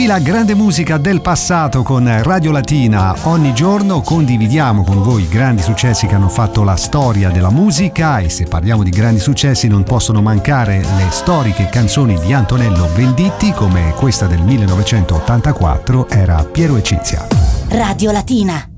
Qui la grande musica del passato con Radio Latina. Ogni giorno condividiamo con voi grandi successi che hanno fatto la storia della musica, e se parliamo di grandi successi non possono mancare le storiche canzoni di Antonello Venditti, come questa del 1984, era Piero e Cizia. Radio Latina.